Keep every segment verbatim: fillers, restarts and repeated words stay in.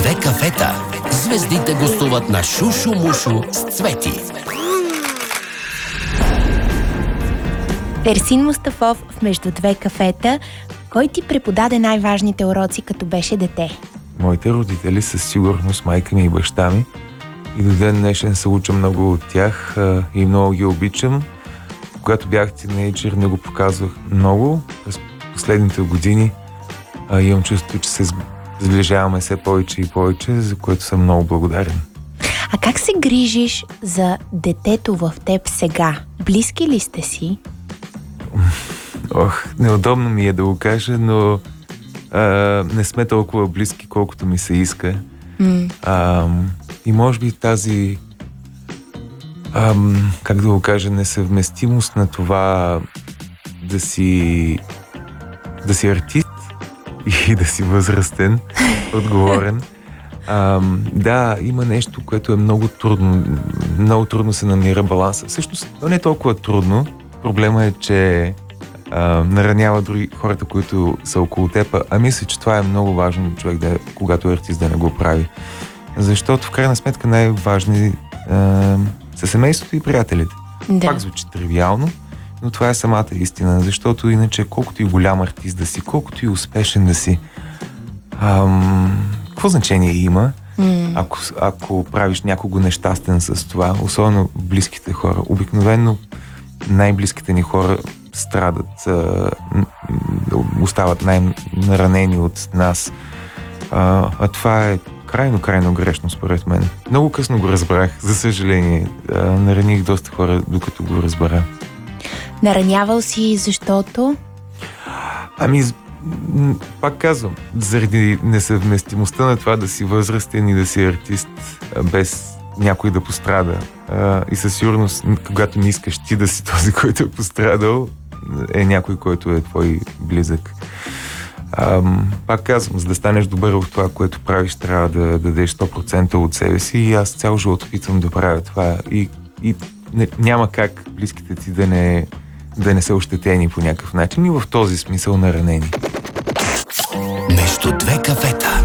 две кафета. Звездите гостуват на Шушу Мушу с Цвети. Терсин Мустафов в Между две кафета. Кой ти преподаде най-важните уроци, като беше дете? Моите родители, със сигурност майка ми и баща ми. И до ден днешен се уча много от тях а, и много ги обичам. Когато бях тинейджър, не го показвах много. През последните години а, имам чувство, че се сближаваме все повече и повече, за което съм много благодарен. А как се грижиш за детето в теб сега? Близки ли сте си? Ох, неудобно ми е да го кажа, но а, не сме толкова близки, колкото ми се иска. Mm. А, и може би тази, а, как да го кажа, несъвместимост на това да си, да си артист и да си възрастен, отговорен. А, да, има нещо, което е много трудно. Много трудно се намира баланса. Всъщност, то не е толкова трудно. Проблема е, че а, наранява други хората, които са около теб. А мисля, че това е много важно човек, да, когато е артист, да не го прави. Защото в крайна сметка най-важни а, са семейството и приятелите. Да. Пак звучи тривиално, но това е самата истина. Защото иначе, колкото и голям артист да си, колкото и успешен да си, ам, какво значение има, mm. ако, ако правиш някого нещастен с това, особено близките хора. Обикновено най-близките ни хора страдат, а, остават най-наранени от нас. А, а това е крайно, крайно грешно, според мен. Много късно го разбрах, за съжаление. А, нараних доста хора, докато го разбера. Наранявал си, защото? Ами, пак казвам, заради несъвместимостта на това да си възрастен и да си артист, без някой да пострада. А, и със сигурност, когато не искаш ти да си този, който е пострадал, е някой, който е твой близък. А, пак казвам, за да станеш добър в това, което правиш, трябва да, да дадеш сто процента от себе си и аз цял живот опитвам да правя това. И, и не, няма как близките ти да не, да не са ощетени по някакъв начин и в този смисъл наранени. Между две кафета.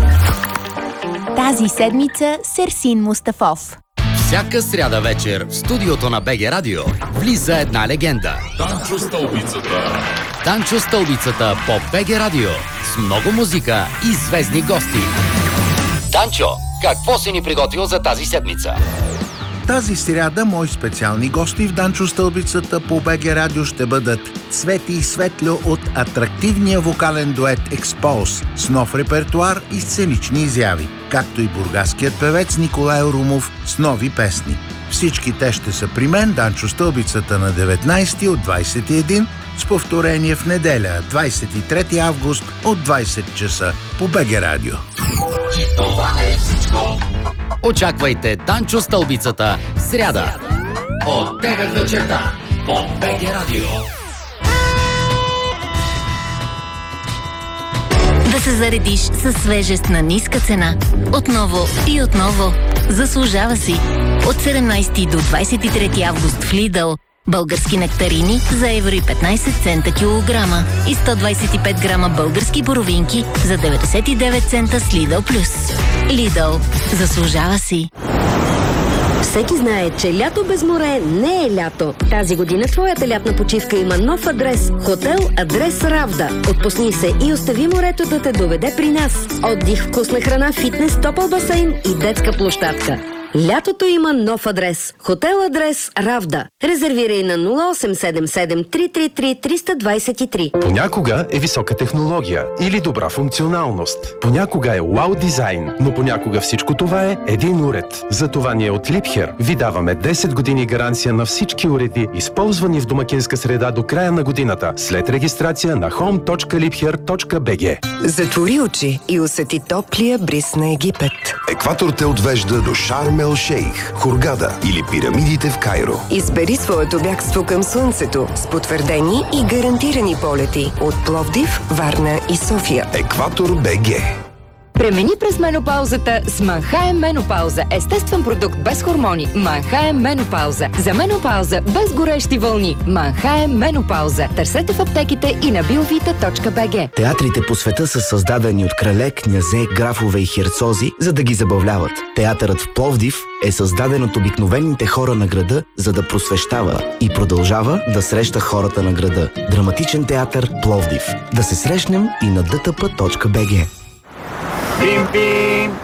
Тази седмица Терсин Мустафов. Всяка сряда вечер в студиото на БГ Радио влиза една легенда. Данчо Стълбицата. Данчо Стълбицата по БГ Радио с много музика и звездни гости. Данчо, какво си ни приготвил за тази седмица? Тази сряда мои специални гости в Данчо Стълбицата по БГ Радио ще бъдат Цвети и Светлю от атрактивния вокален дует Expose с нов репертуар и сценични изяви, както и бургаският певец Николай Румов с нови песни. Всички те ще са при мен, Данчо Стълбицата, на деветнайсети от двайсет и един, с повторение в неделя, двайсет и трети август от двайсет часа по БГ Радио. Това не е всичко. Очаквайте Данчо Стълбицата в сряда от девет вечерта по БГ Радио. Да се заредиш със свежест на ниска цена. Отново и отново. Заслужава си. От седемнайсети до двайсет и трети август в Lidl. Български нектарини за евро и петнайсет цента килограма и сто двайсет и пет грама български боровинки за деветдесет и девет цента с Lidl Plus. Lidl. Заслужава си. Всеки знае, че лято без море не е лято. Тази година твоята лятна почивка има нов адрес. Хотел Адрес Равда. Отпусни се и остави морето да те доведе при нас. Отдих, вкусна храна, фитнес, топъл басейн и детска площадка. Лятото има нов адрес. Хотел Адрес Равда. Резервирай на нула осем седем седем три три три три два три. Понякога е висока технология или добра функционалност. Понякога е вау дизайн, но понякога всичко това е един уред. Затова ние от Liebherr ви даваме десет години гаранция на всички уреди, използвани в домакинска среда до края на годината, след регистрация на хоум точка liebherr точка би джи. Затвори очи и усети топлия бриз на Египет. Екватор те отвежда до Шарм ел Шейх, Хургада или пирамидите в Кайро. Избери своето бягство към слънцето с потвърдени и гарантирани полети от Пловдив, Варна и София. Екватор БГ. Премени през менопаузата с Манхайм Менопауза. Естествен продукт без хормони. Манхайм Менопауза. За менопауза без горещи вълни. Манхайм Менопауза. Търсете в аптеките и на биовита точка би джи. Театрите по света са създадени от крале, князе, графове и херцози, за да ги забавляват. Театърът в Пловдив е създаден от обикновените хора на града, за да просвещава и продължава да среща хората на града. Драматичен театър Пловдив. Да се срещнем и на ди ти пи точка би джи. Бим, бим,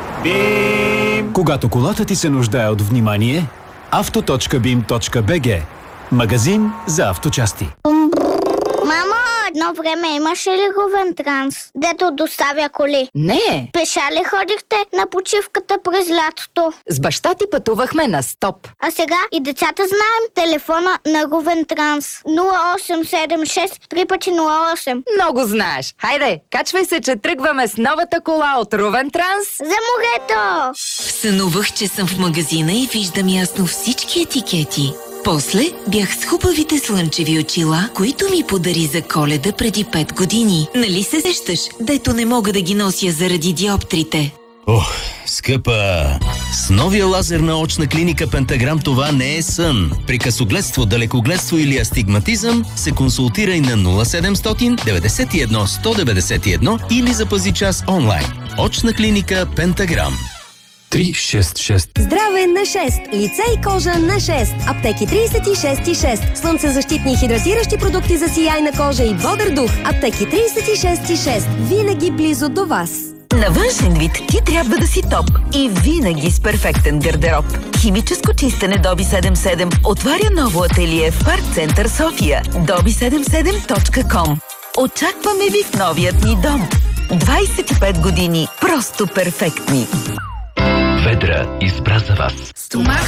бим. Когато колата ти се нуждае от внимание, авто точка бим точка би джи. Магазин за авточасти. Мамо, едно време имаше ли Ровен Транс, дето доставя коли? Не. Пеша ли ходихте на почивката през лятото? С баща ти пътувахме на стоп. А сега и децата знаем телефона на Ровен Транс. нула осем седем шест три пъти нула осем. Много знаеш. Хайде, качвай се, че тръгваме с новата кола от Ровен Транс. За морето! Сънувах, че съм в магазина и виждам ясно всички етикети. После бях с хубавите слънчеви очила, които ми подари за Коледа преди пет години. Нали се сещаш, дето не мога да ги нося заради диоптрите? Ох, скъпа! С новия лазер на очна клиника Пентаграм това не е сън. При късогледство, далекогледство или астигматизъм се консултирай на нула седемстотин деветдесет и едно сто деветдесет и едно или запази час онлайн. Очна клиника Пентаграм. три шест шест. Здраве на шест. Лице и кожа на шест. Аптеки тридесет и шест и шест. Слънцезащитни и хидратиращи продукти за сияйна кожа и бодър дух. Аптеки тридесет и шест и шест. Винаги близо до вас. На външен вид ти трябва да си топ и винаги с перфектен гардероб. Химическо чистене Доби седемдесет и седем отваря ново ателие в Парк Център София. доби седемдесет и седем точка ком. Очакваме ви в новият ни дом. двадесет и пет години просто перфектни. Ведра избра за вас. Стомах